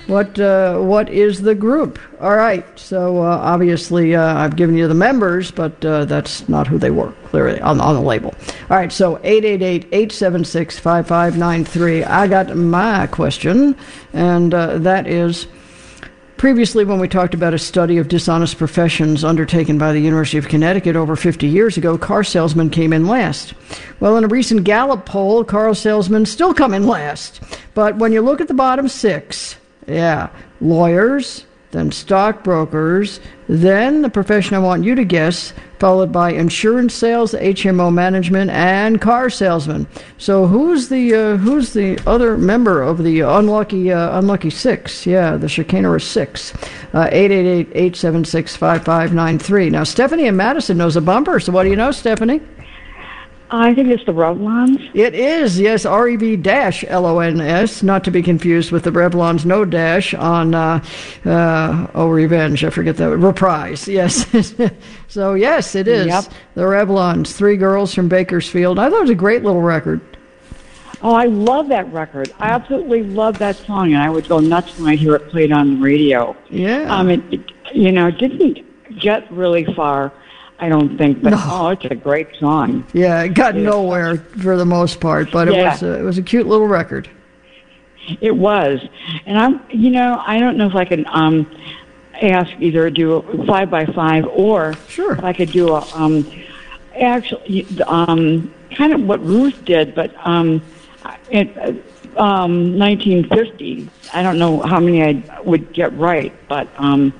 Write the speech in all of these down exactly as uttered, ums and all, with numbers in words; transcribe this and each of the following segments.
What uh, what is the group? All right. So uh, obviously uh, I've given you the members, but uh, that's not who they were, clearly, on, on the label. All right. So eight eight eight, eight seven six, five five nine three. I got my question, and uh, that is, previously when we talked about a study of dishonest professions undertaken by the University of Connecticut over fifty years ago, car salesmen came in last. Well, in a recent Gallup poll, car salesmen still come in last. But when you look at the bottom six, yeah, lawyers, then stockbrokers, then the profession I want you to guess, followed by insurance sales, H M O management, and car salesman. So who's the uh, who's the other member of the unlucky uh, unlucky six? Yeah, the chicanerous six. Uh, eight eight eight, eight seven six, five five nine three. Now, Stephanie in Madison knows a bumper. So what do you know, Stephanie? I think it's the Revlons. It is, yes, R E V dash L O N S, not to be confused with the Revlons no dash on, uh, uh, oh, Revenge, I forget that, Reprise, yes. So, yes, it is. Yep. The Revlons, Three Girls from Bakersfield. I thought it was a great little record. Oh, I love that record. I absolutely love that song, and I would go nuts when I hear it played on the radio. Yeah. Um, it, it, you know, it didn't get really far, I don't think, but No. oh, it's a great song. Yeah, it got nowhere for the most part, but it Yeah. was a, it was a cute little record. It was, and I'm, you know, I don't know if I can um, ask either do a five by five or Sure. if I could do a um, actually um, kind of what Ruth did, but um, it, um, nineteen fifty. I don't know how many I would get right, but. Um,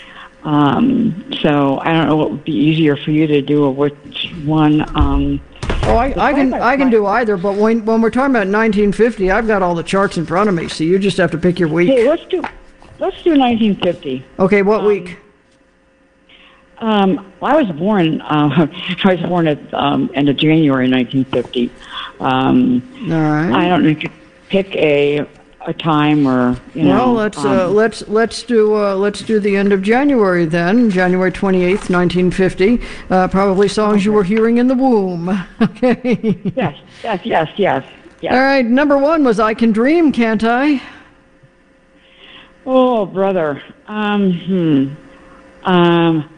Um, so I don't know what would be easier for you to do or which one. Um, Oh, I, I can I can do either, but when when we're talking about nineteen fifty, I've got all the charts in front of me, so you just have to pick your week. hey, let's do let's do nineteen fifty. Okay, what um, week? Um, well, I was born. Uh, I was born at um, end of January nineteen fifty. Um, All right. I don't know if you could pick a a time or you know. Well, let's um, uh, let's let's do uh, let's do the end of January then, January twenty-eighth, nineteen fifty. Uh, probably songs you were hearing in the womb. Okay. Yes, yes, yes, yes, yes. All right. Number one was "I Can Dream, Can't I?" Oh, brother. Um, hmm. Um,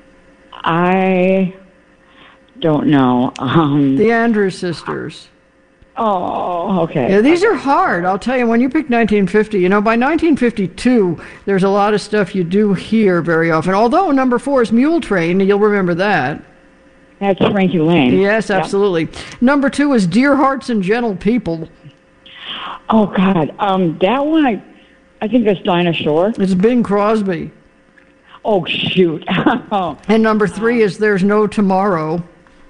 I don't know. Um, The Andrews Sisters. oh, okay. Yeah, these are hard. I'll tell you, when you pick nineteen fifty, you know, by nineteen fifty-two, there's a lot of stuff you do hear very often. Although number four is Mule Train, you'll remember that. That's Frankie Lane. Yes, absolutely. Yep. Number two is Dear Hearts and Gentle People. Oh, God. Um, that one, I, I think that's Dinah Shore. It's Bing Crosby. Oh, shoot. Oh, And number three is There's No Tomorrow.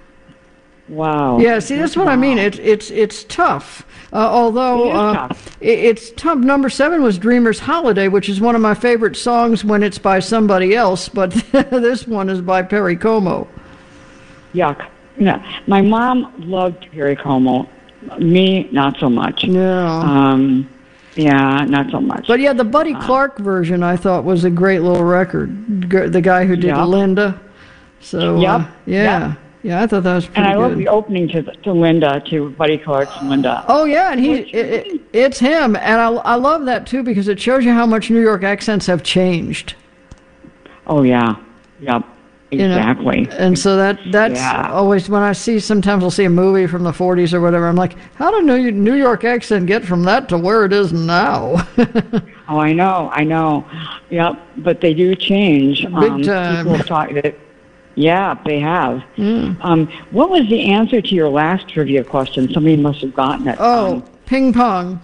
wow. Yeah, see, that's what I mean. It's it's it's tough. Uh, although It is uh, tough. it, it's tough. Number seven was Dreamer's Holiday, which is one of my favorite songs when it's by somebody else, but this one is by Perry Como. Yuck. No, my mom loved Perry Como. Me, not so much. Yeah. Um, yeah, not so much. But yeah, the Buddy Clark version I thought was a great little record. G- The guy who did Yep. Linda. So Yep. uh, yeah, Yep. yeah, I thought that was pretty and I good. love the opening to to Linda, to Buddy Clark's Linda. Oh yeah, and he it, it, it's him, and I I love that too because it shows you how much New York accents have changed. Oh yeah, yep, You know? exactly. And so that that's Yeah. always when I see sometimes I'll see a movie from the forties or whatever. I'm like, how did New New York accent get from that to where it is now? Oh, I know, I know. Yep, but they do change. Big um, time. People have talked that. Yeah, they have. Mm. Um, what was the answer to your last trivia question? Somebody must have gotten it. Oh, Um, ping pong.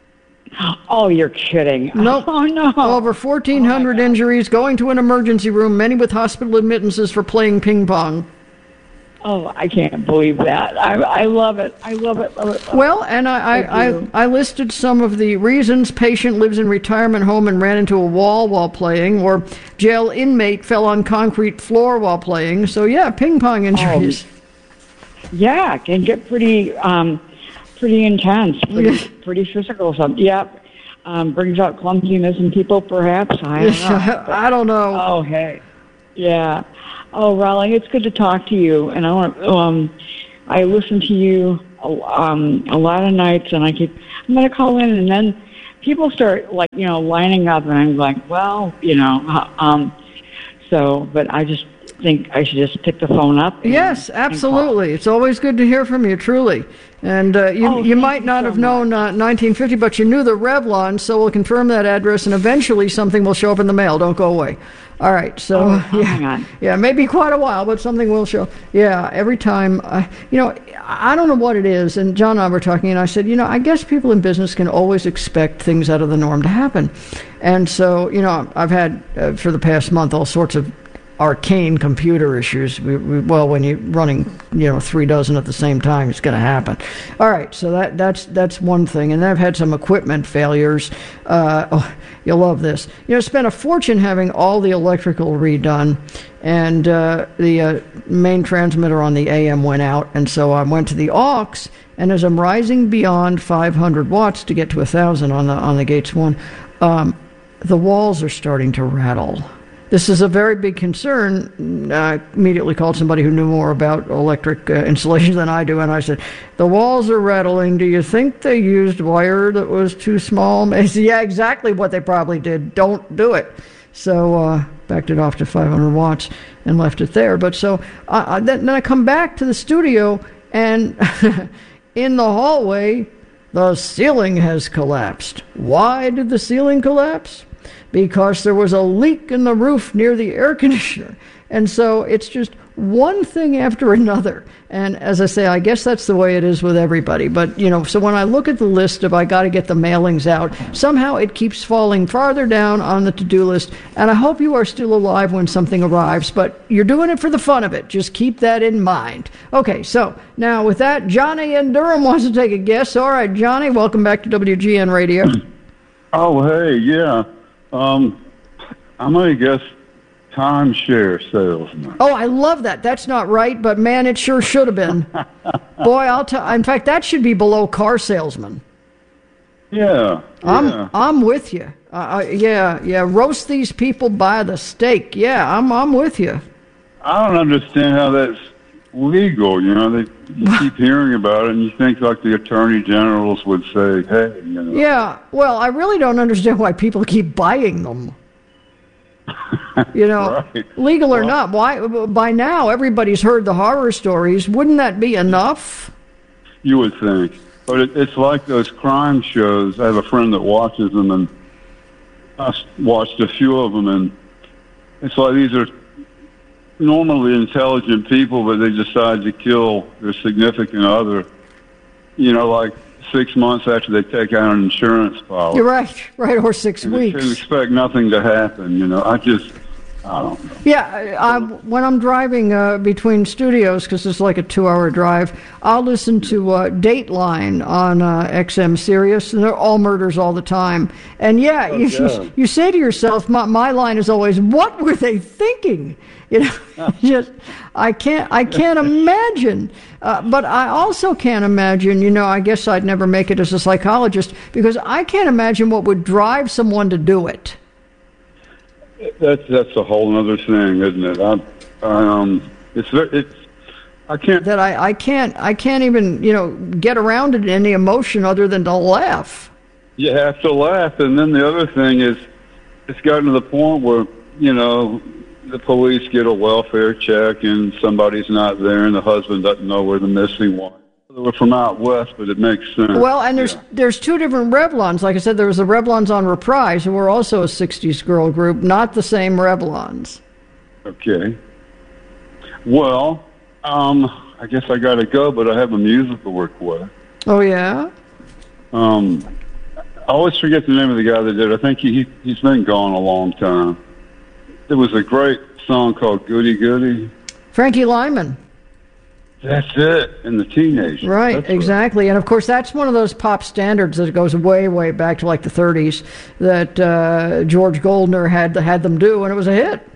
oh, you're kidding. Nope. Oh, no. Over fourteen hundred injuries, going to an emergency room, many with hospital admittances for playing ping pong. Oh, I can't believe that. I, I love it. I love it. Love it. Love Well, and I, I, I I, do. I listed some of the reasons: patient lives in retirement home and ran into a wall while playing, or jail inmate fell on concrete floor while playing. So yeah, ping pong injuries. it. Yeah, it can get pretty, um, pretty intense, pretty, Yeah. pretty physical. Some, yep. Um, brings out clumsiness in people, perhaps. I don't know. I don't know. Oh, hey. Yeah. Oh, Raleigh, it's good to talk to you. And I want um, I listen to you um, a lot of nights, and I keep, I'm going to call in, and then people start like you know lining up, and I'm like, well, you know, uh, um, so. But I just think I should just pick the phone up. And, yes, absolutely. It's always good to hear from you, truly. And uh, you oh, you might not so have known uh, nineteen fifty, but you knew the Revlon, so we'll confirm that address, and eventually something will show up in the mail. Don't go away. All right, so oh, yeah, hang on. yeah, maybe quite a while, but something will show. Yeah, every time, I, you know, I don't know what it is. And John and I were talking, and I said, you know, I guess people in business can always expect things out of the norm to happen. And so, you know, I've had uh, for the past month all sorts of arcane computer issues. We, we, well, when you're running, you know, three dozen at the same time, it's going to happen. All right, so that that's that's one thing. And then I've had some equipment failures. Uh, oh, you'll love this. You know, spent a fortune having all the electrical redone, and uh, the uh, main transmitter on the A M went out, and so I went to the aux, and as I'm rising beyond five hundred watts to get to one thousand on the on the Gates one, um, the walls are starting to rattle. This is a very big concern. I immediately called somebody who knew more about electric uh, installations than I do, and I said, the walls are rattling. Do you think they used wire that was too small? They said, yeah, exactly what they probably did. Don't do it. So uh, backed it off to five hundred watts and left it there. But so uh, then, then I come back to the studio, and in the hallway, the ceiling has collapsed. Why did the ceiling collapse? Because there was a leak in the roof near the air conditioner. And so it's just one thing after another. And as I say, I guess that's the way it is with everybody. But, you know, so when I look at the list of I got to get the mailings out, somehow it keeps falling farther down on the to-do list. And I hope you are still alive when something arrives. But you're doing it for the fun of it. Just keep that in mind. Okay, so now with that, Johnny in Durham wants to take a guess. All right, Johnny, welcome back to W G N Radio. Oh, hey, yeah. Um, I'm going to guess timeshare salesman. Oh, I love that. That's not right, but man, it sure should have been. Boy, I'll tell. In fact, that should be below car salesman. Yeah, I'm yeah. I'm with you. Uh, yeah, yeah. Roast these people by the steak. Yeah, I'm I'm with you. I don't understand how that's legal. You know, they you keep hearing about it, and you think like the attorney generals would say, "Hey, you know." Yeah. Well, I really don't understand why people keep buying them. You know, Right. legal or Well- not. Why? By now, everybody's heard the horror stories. Wouldn't that be enough? You would think, but it, it's like those crime shows. I have a friend that watches them, and I s- watched a few of them, and it's like these are normally intelligent people, but they decide to kill their significant other, you know, like six months after they take out an insurance policy. You're right. Right, or six And they weeks. expect nothing to happen, you know. I just, I don't know. Yeah, I, when I'm driving uh, between studios, because it's like a two-hour drive, I'll listen to uh, Dateline on uh, X M Sirius, and they're all murders all the time. And yeah, Oh, you, God. you say to yourself, my, my line is always, "What were they thinking?" You know, just I can't I can't imagine. Uh, but I also can't imagine. You know, I guess I'd never make it as a psychologist because I can't imagine what would drive someone to do it. That's that's a whole other thing, isn't it? I, um, it's ve- it's. I can't. That I, I can't I can't even, you know, get around it in any emotion other than to laugh. You have to laugh, and then the other thing is, it's gotten to the point where you know the police get a welfare check, and somebody's not there, and the husband doesn't know where the missing one. They were from out west, but it makes sense. Well, and there's Yeah. there's two different Revlons. Like I said, there was the Revlons on Reprise, who were also a sixties girl group, not the same Revlons. Okay. Well, um, I guess I got to go, but I have a musical request. Oh, yeah? Um, I always forget the name of the guy that did it. I think he, he he's been gone a long time. There was a great song called "Goody Goody." Frankie Lyman. That's it. And the Teenagers. Right, That's exactly. And, of course, that's one of those pop standards that goes way, way back to, like, the thirties that uh, George Goldner had had them do, and it was a hit.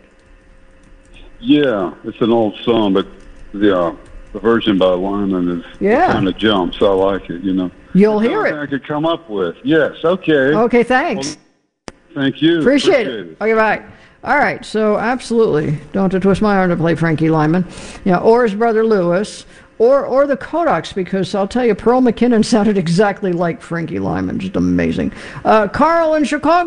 Yeah, it's an old song, but the uh, the version by Lyman is Yeah. kind of jumps. I like it. You know. You'll That's the hear only it. thing I could come up with. Yes. Okay. Okay, thanks. Thank you. Appreciate, it. Okay, bye. All right, so absolutely. Don't have to twist my arm to play Frankie Lyman. You know, or his brother Lewis, Or or the Kodaks, because I'll tell you, Pearl McKinnon sounded exactly like Frankie Lyman. Just amazing. Uh, Carl in Chicago.